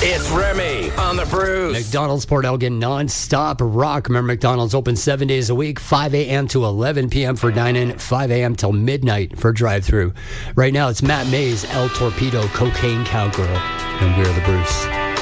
It's Remy on the Bruce. McDonald's Port Elgin non-stop rock. Remember, McDonald's open 7 days a week, 5 a.m. to 11 p.m. for dine-in, 5 a.m. till midnight for drive-through. Right now, it's Matt Mays, El Torpedo, Cocaine Cowgirl, and we're the Bruce.